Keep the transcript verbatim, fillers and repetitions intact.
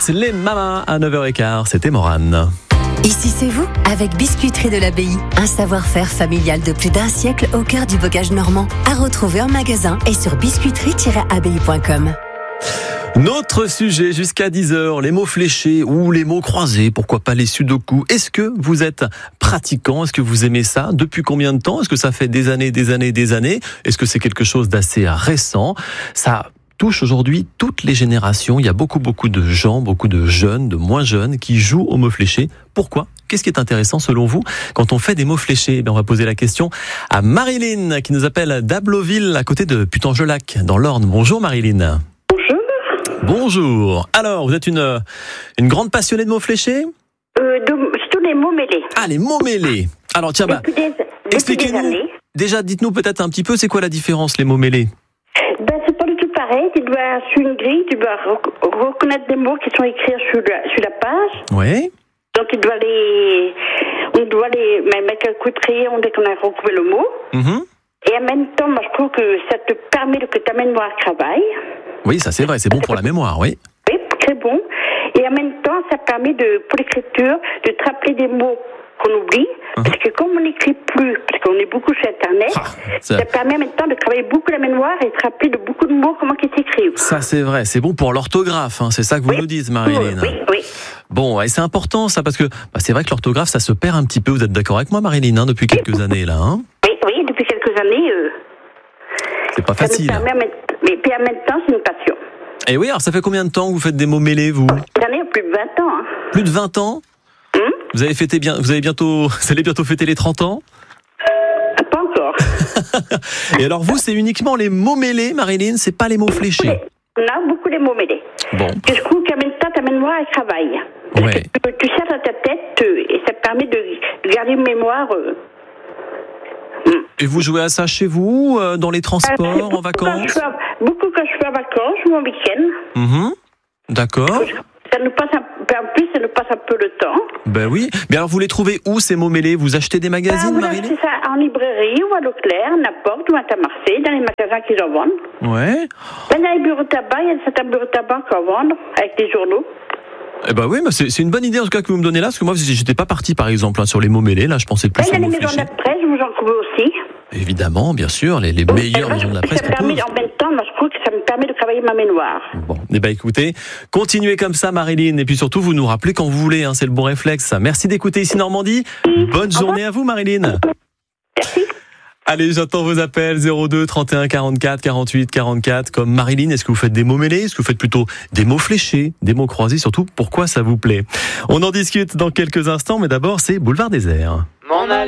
suite, les mamas à neuf heures quinze, c'était Morane. Ici c'est vous, avec Biscuiterie de l'Abbaye. Un savoir-faire familial de plus d'un siècle au cœur du bocage normand. À retrouver en magasin et sur biscuiterie tiret abbaye point com. Notre sujet jusqu'à dix heures, les mots fléchés ou les mots croisés, pourquoi pas les sudoku. Est-ce que vous êtes pratiquant? Est-ce que vous aimez ça? Depuis combien de temps? Est-ce que ça fait des années, des années, des années? Est-ce que c'est quelque chose d'assez récent? Ça touche aujourd'hui toutes les générations. Il y a beaucoup, beaucoup de gens, beaucoup de jeunes, de moins jeunes qui jouent aux mots fléchés. Pourquoi? Qu'est-ce qui est intéressant selon vous quand on fait des mots fléchés? Ben, on va poser la question à Marilyn qui nous appelle d'Abloville à côté de Putange-Lac dans l'Orne. Bonjour Marilyn. Bonjour. Alors, vous êtes une, une grande passionnée de mots fléchés? euh, de, Surtout les mots mêlés. Ah, les mots mêlés. Alors, tiens, bah, des, expliquez-nous. Déjà, dites-nous peut-être un petit peu, c'est quoi la différence, les mots mêlés? Ben, c'est pas du tout pareil. Tu dois, sur une grille, tu dois rec- reconnaître des mots qui sont écrits sur la, sur la page. Oui. Donc, tu dois les, on doit les mettre un coup de crayon dès qu'on a retrouvé le mot. Mm-hmm. Et en même temps, moi, je trouve que ça te permet de que ta mémoire travaille. Oui, ça c'est vrai, c'est bon pour la mémoire, oui. Oui, très bon. Et en même temps, ça permet de, pour l'écriture, de te rappeler des mots qu'on oublie. Uh-huh. Parce que comme on n'écrit plus, parce qu'on est beaucoup sur Internet, ah, ça... ça permet en même temps de travailler beaucoup la mémoire et de te rappeler de beaucoup de mots, comment ils s'écrivent. Ça c'est vrai, c'est bon pour l'orthographe, hein, c'est ça que vous oui. nous dites, Marilyn. Oui, oui. Bon, et c'est important ça, parce que bah, c'est vrai que l'orthographe, ça se perd un petit peu. Vous êtes d'accord avec moi, Marilyn, hein, depuis quelques oui. années, là, hein? Oui, oui, depuis quelques années. Euh... C'est pas ça facile. Permet, mais puis en même temps, c'est une passion. Et oui, alors ça fait combien de temps que vous faites des mots mêlés, vous? J'en ai plus de vingt ans. Hein. Plus de vingt ans? Hum Vous avez fêté bien, vous avez bientôt, vous allez bientôt fêter les trente ans? euh, Pas encore. Et alors vous, c'est uniquement les mots mêlés, Marilyn, c'est pas les mots fléchés? Non, beaucoup les mots mêlés. Bon. Et je trouve qu'en même temps, ta mémoire, elle travaille. Parce ouais. que tu, tu cherches dans ta tête euh, et ça te permet de garder une mémoire... Euh, Et vous jouez à ça chez vous, euh, dans les transports, euh, en vacances? Quand à, Beaucoup quand je suis en vacances ou en week-end. Mmh, d'accord. Ça nous passe un peu, en plus, ça nous passe un peu le temps. Ben oui. Mais alors, vous les trouvez où, ces mots mêlés? Vous achetez des magazines, ben, Marilyn? C'est ça en librairie ou à Leclerc, n'importe, ou à Tamarcé, dans les magasins qu'ils en vendent. Ouais. Ben, dans les bureaux de tabac, il y a certains bureaux de tabac qui en vendent, avec des journaux. Eh ben oui, mais c'est, c'est une bonne idée en tout cas que vous me donnez là, parce que moi, j'étais pas parti par exemple hein, sur les mots mêlés, là, je pensais plus ben, aux mots fléchés. Il y a les maisons de la presse, vous en trouvez aussi. Évidemment, bien sûr, les, les meilleures ben, maisons de la presse ça permet, en même temps, moi, je trouve que ça me permet de travailler ma mémoire. Bon, eh ben écoutez, continuez comme ça, Marilyn, et puis surtout, vous nous rappelez quand vous voulez, hein, c'est le bon réflexe. Merci d'écouter ici Normandie. Oui. Bonne journée à vous, Marilyn. Merci. Allez, j'attends vos appels zéro deux trente et un quarante-quatre quarante-huit quarante-quatre. Comme Marilyn, est-ce que vous faites des mots mêlés? Est-ce que vous faites plutôt des mots fléchés, des mots croisés? Surtout, pourquoi ça vous plaît? On en discute dans quelques instants, mais d'abord, c'est Boulevard Désert.